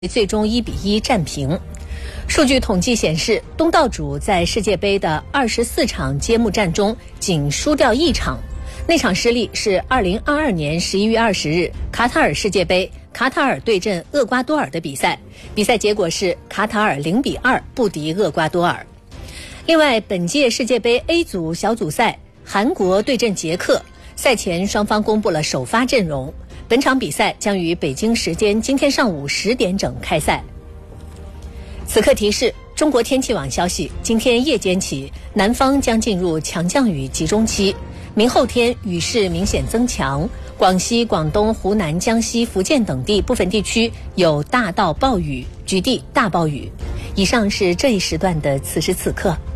最终1-1战平。数据统计显示，东道主在世界杯的24场揭幕战中仅输掉1场，那场失利是2022年11月20日卡塔尔世界杯卡塔尔对阵厄瓜多尔的比赛，比赛结果是卡塔尔0-2不敌厄瓜多尔。另外，本届世界杯 A 组小组赛，韩国对阵捷克，赛前双方公布了首发阵容。本场比赛将于北京时间今天上午10点整开赛。此刻提示：中国天气网消息，今天夜间起，南方将进入强降雨集中期，明后天雨势明显增强，广西、广东、湖南、江西、福建等地部分地区有大到暴雨，局地大暴雨。以上是这一时段的此时此刻。